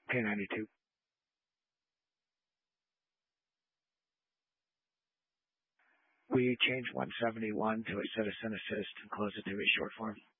K92. We change 171 to a citizen assist and close it to a short form.